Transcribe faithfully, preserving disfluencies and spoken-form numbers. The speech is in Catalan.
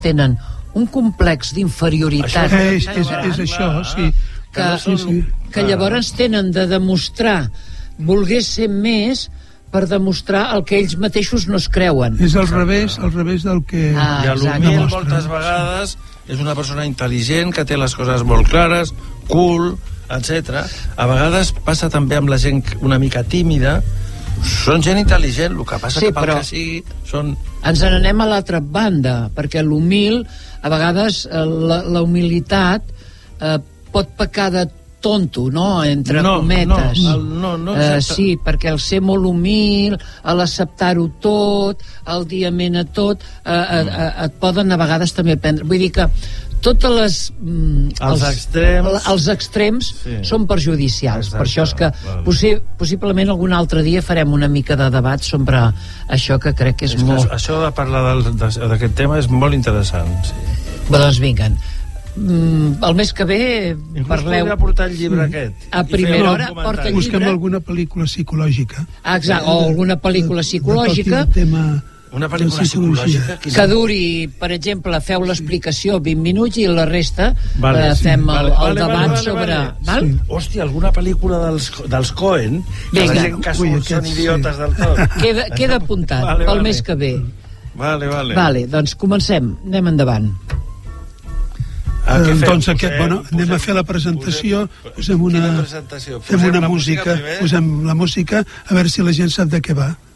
tenen un complex d'inferioritat. És, és, és això, sí. Que, sí, sí. que llavors tenen de demostrar, volguer ser més per demostrar el que ells mateixos no es creuen. És al revés, al revés del que... Ah, I l'humil moltes vegades és una persona intel·ligent que té les coses molt clares, cool, etcètera. A vegades passa també amb la gent una mica tímida. Són gent intel·ligent, el que passa sí, que pel però... que sigui són... Ens n'anem a l'altra banda, perquè l'humil, a vegades la, la humilitat eh, pot pecar de tonto, no? Entre no, cometes. No, no, no, uh, sí, perquè el ser molt humil, l'acceptar-ho tot, el dir amén a tot, uh, uh, uh, et poden a vegades també prendre. Vull dir que totes les... Mm, els, els extrems... Els extrems sí. són perjudicials. Exacte. Per això és que vale. possi possiblement algun altre dia farem una mica de debat sobre això que crec que és, és molt... Que això de parlar d'aquest tema és molt interessant, sí. Bé, doncs vinguen. Mm, el mes que ve inclús parleu... podria portar el llibre aquest. A primera hora porta el llibre. Busquem alguna pel·lícula psicològica. Ah, exacte, o alguna pel·lícula psicològica. Tema... Una pel·lícula psicològica. Que duri, per exemple, feu l'explicació vint minuts i la resta vale, eh, fem sí. el, vale, el vale, debat vale, vale, sobre... Vale. Val? Sí. Hòstia, alguna pel·lícula dels, dels Coen, que Vinga. la gent que surt Ui, són idiotes sí. del tot. Queda, queda apuntat vale, pel vale. mes que ve. Vale, vale. Vale, doncs comencem. Anem endavant. Ah, eh, doncs aquest, posem, bueno, anem posem, a fer la presentació, posem una, presentació? Posem fem una música, música posem la música, a veure si la gent sap de què va.